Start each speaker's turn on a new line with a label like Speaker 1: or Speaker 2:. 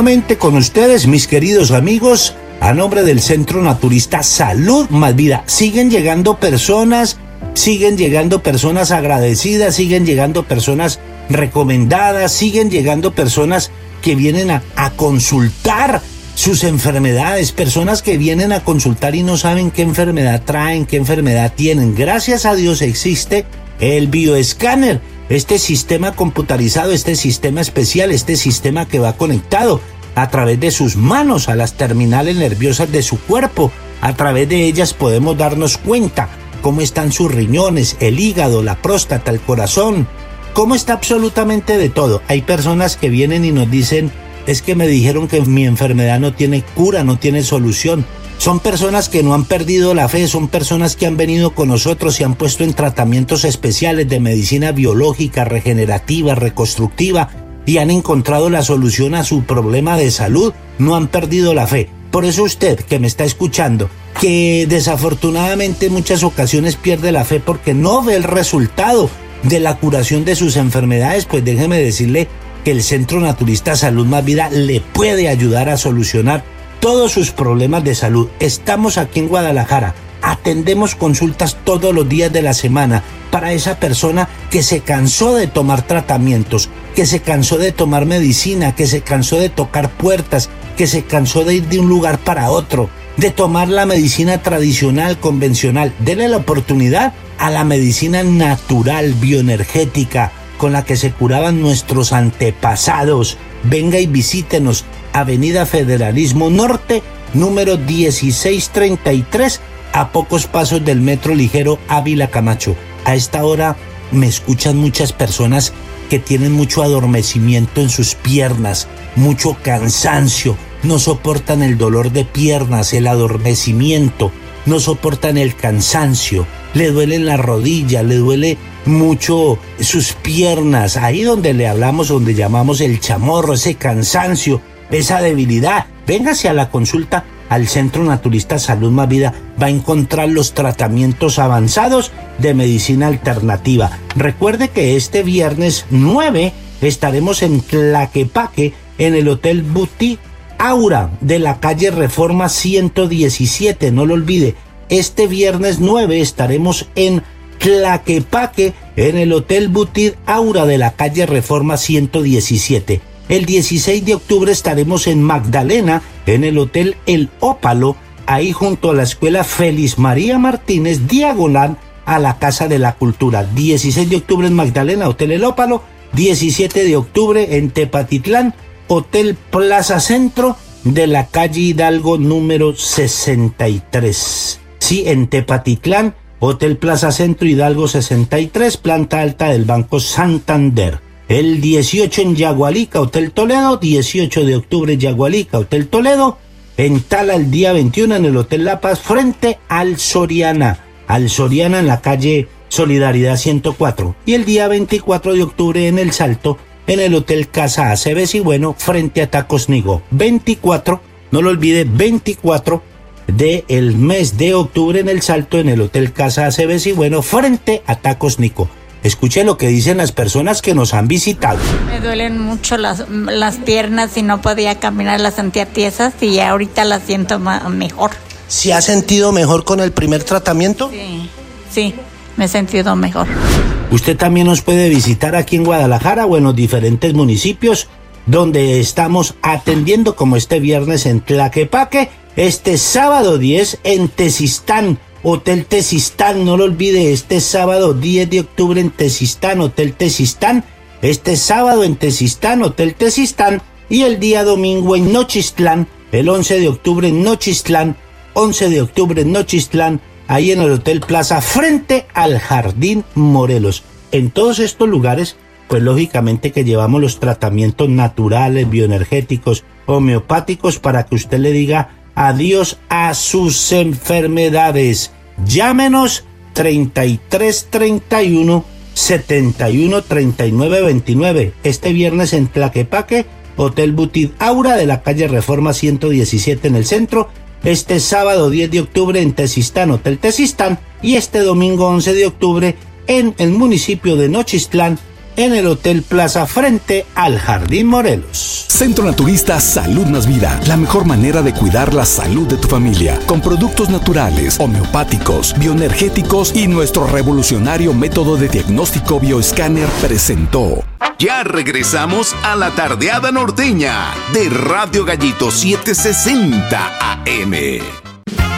Speaker 1: nuevamente con ustedes, mis queridos amigos, a nombre del Centro Naturista Salud Más Vida. Siguen llegando personas agradecidas, siguen llegando personas recomendadas, siguen llegando personas que vienen a consultar sus enfermedades, personas que vienen a consultar y no saben qué enfermedad traen, qué enfermedad tienen. Gracias a Dios existe el bioescáner, este sistema computarizado, este sistema especial, este sistema que va conectado a través de sus manos a las terminales nerviosas de su cuerpo. A través de ellas podemos darnos cuenta cómo están sus riñones, el hígado, la próstata, el corazón, cómo está absolutamente de todo. Hay personas que vienen y nos dicen, es que me dijeron que mi enfermedad no tiene cura, no tiene solución. Son personas que no han perdido la fe, son personas que han venido con nosotros y han puesto en tratamientos especiales de medicina biológica, regenerativa, reconstructiva, y han encontrado la solución a su problema de salud. No han perdido la fe. Por eso usted que me está escuchando, que desafortunadamente en muchas ocasiones pierde la fe porque no ve el resultado de la curación de sus enfermedades, pues déjeme decirle que el Centro Naturista Salud Más Vida le puede ayudar a solucionar todos sus problemas de salud. Estamos aquí en Guadalajara, atendemos consultas todos los días de la semana para esa persona que se cansó de tomar tratamientos, que se cansó de tomar medicina, que se cansó de tocar puertas, que se cansó de ir de un lugar para otro, de tomar la medicina tradicional, convencional. Dele la oportunidad a la medicina natural, bioenergética, con la que se curaban nuestros antepasados. Venga y visítenos, Avenida Federalismo Norte, número 1633, a pocos pasos del metro ligero Ávila Camacho. A esta hora me escuchan muchas personas que tienen mucho adormecimiento en sus piernas, mucho cansancio, no soportan el dolor de piernas, el adormecimiento, no soportan el cansancio, le duelen las rodillas, le duele mucho sus piernas, ahí donde le hablamos, donde llamamos el chamorro, ese cansancio, esa debilidad. Véngase a la consulta al Centro Naturista Salud Más Vida, va a encontrar los tratamientos avanzados de medicina alternativa. Recuerde que este viernes 9 estaremos en Tlaquepaque, en el Hotel Boutique Aura de la calle Reforma 117, no lo olvide. Este viernes 9 estaremos en Tlaquepaque, en el Hotel Boutique Aura de la calle Reforma 117. El 16 de octubre estaremos en Magdalena, en el Hotel El Ópalo, ahí junto a la Escuela Félix María Martínez, diagonal a la Casa de la Cultura. 16 de octubre en Magdalena, Hotel El Ópalo. 17 de octubre en Tepatitlán, Hotel Plaza Centro de la calle Hidalgo número 63. Sí, en Tepatitlán, Hotel Plaza Centro Hidalgo 63, planta alta del Banco Santander. El 18 en Yagualica, Hotel Toledo. 18 de octubre Yagualica, Hotel Toledo. En Tala el día 21 en el Hotel La Paz frente al Soriana. Al Soriana en la calle Solidaridad 104. Y el día 24 de octubre en El Salto, en el Hotel Casa Aceves y Bueno, frente a Tacos Nigo. 24, no lo olvide, 24 del mes de octubre en El Salto, en el Hotel Casa Aceves y Bueno, frente a Tacos Nico. Escuche lo que dicen las personas que nos han visitado.
Speaker 2: Me duelen mucho las piernas y no podía caminar, las sentía tiesas y ahorita las siento mejor.
Speaker 1: ¿Se ha sentido mejor con el primer tratamiento?
Speaker 2: Sí, me he sentido mejor.
Speaker 1: Usted también nos puede visitar aquí en Guadalajara o en los diferentes municipios donde estamos atendiendo, como este viernes en Tlaquepaque, este sábado 10 en Tezistán, Hotel Tezistán, no lo olvide, este sábado 10 de octubre en Tezistán, Hotel Tezistán, este sábado en Tezistán, Hotel Tezistán, y el día domingo en Nochistlán, el 11 de octubre en Nochistlán, 11 de octubre en Nochistlán, ahí en el Hotel Plaza, frente al Jardín Morelos. En todos estos lugares, pues lógicamente que llevamos los tratamientos naturales, bioenergéticos, homeopáticos, para que usted le diga adiós a sus enfermedades. Llámenos 3331 71 39 29. Este viernes en Tlaquepaque, Hotel Boutique Aura de la calle Reforma 117 en el centro. Este sábado 10 de octubre en Tezistán, Hotel Tezistán. Y este domingo 11 de octubre en el municipio de Nochistlán, en el Hotel Plaza frente al Jardín Morelos.
Speaker 3: Centro Naturista Salud Más Vida, la mejor manera de cuidar la salud de tu familia, con productos naturales, homeopáticos, bioenergéticos y nuestro revolucionario método de diagnóstico bioescáner presentó.
Speaker 4: Ya regresamos a la tardeada norteña de Radio Gallito 760 AM.